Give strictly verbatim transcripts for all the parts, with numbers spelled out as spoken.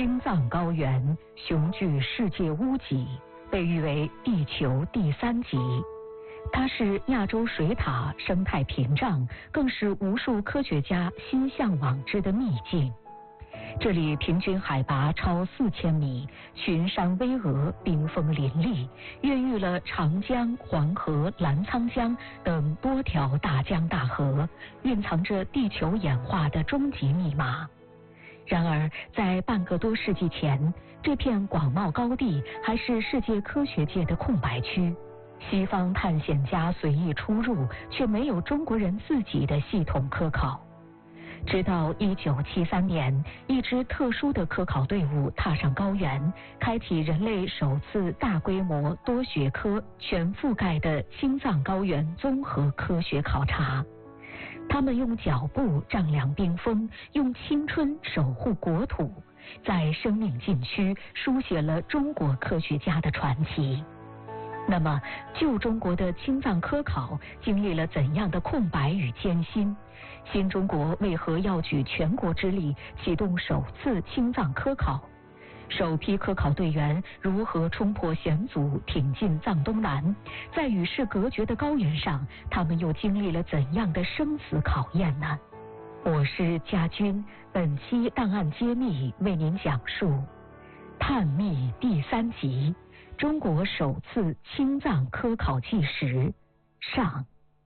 青藏高原雄踞世界屋脊，被誉为地球第三极。它是亚洲水塔生态屏障，更是无数科学家心向往之的秘境。这里平均海拔超四千米，群山巍峨，冰峰林立，孕育了长江、黄河、澜沧江等多条大江大河，蕴藏着地球演化的终极密码。然而，在半个多世纪前，这片广袤高地还是世界科学界的空白区。西方探险家随意出入，却没有中国人自己的系统科考。直到一九七三年，一支特殊的科考队伍踏上高原，开启人类首次大规模、多学科、全覆盖的青藏高原综合科学考察。他们用脚步丈量冰峰，用青春守护国土，在生命禁区书写了中国科学家的传奇。那么，旧中国的青藏科考经历了怎样的空白与艰辛？新中国为何要举全国之力启动首次青藏科考？首批科考队员如何冲破险阻，挺进藏东南？在与世隔绝的高原上，他们又经历了怎样的生死考验呢？我是佳君，本期档案揭秘为您讲述探秘第三集。中国首次青藏科考纪实上。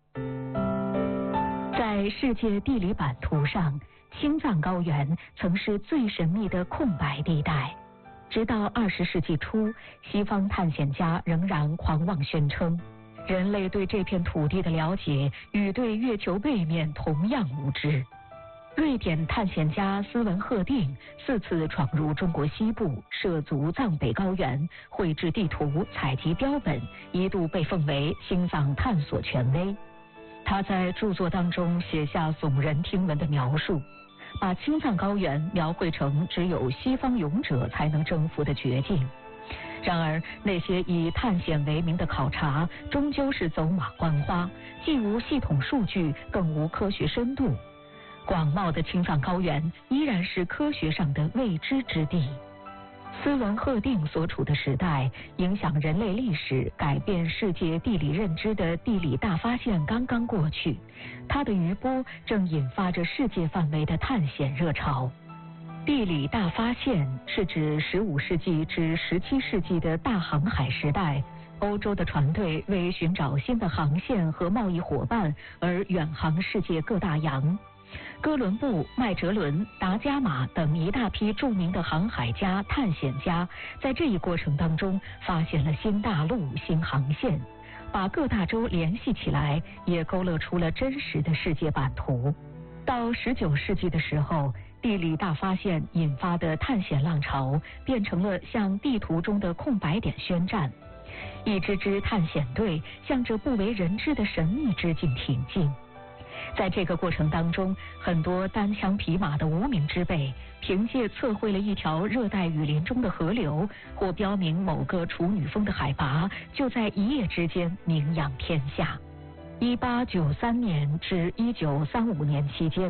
在世界地理版图上，青藏高原曾是最神秘的空白地带。直到二十世纪初，西方探险家仍然狂妄宣称，人类对这片土地的了解与对月球背面同样无知。瑞典探险家斯文赫定四次闯入中国西部，涉足藏北高原，绘制地图，采集标本，一度被奉为青藏探索权威。他在著作当中写下耸人听闻的描述，把青藏高原描绘成只有西方勇者才能征服的绝境。然而，那些以探险为名的考察，终究是走马观花，既无系统数据，更无科学深度。广袤的青藏高原依然是科学上的未知之地。斯文赫定所处的时代，影响人类历史、改变世界地理认知的地理大发现刚刚过去，它的余波正引发着世界范围的探险热潮。地理大发现是指十五世纪至十七世纪的大航海时代，欧洲的船队为寻找新的航线和贸易伙伴而远航世界各大洋。哥伦布、麦哲伦、达伽马等一大批著名的航海家、探险家，在这一过程当中发现了新大陆、新航线，把各大洲联系起来，也勾勒出了真实的世界版图。到十九世纪的时候，地理大发现引发的探险浪潮，变成了向地图中的空白点宣战。一支支探险队向着不为人知的神秘之境挺进。在这个过程当中，很多单枪匹马的无名之辈，凭借测绘了一条热带雨林中的河流，或标明某个处女峰的海拔，就在一夜之间名扬天下。一八九三年至一九三五年期间，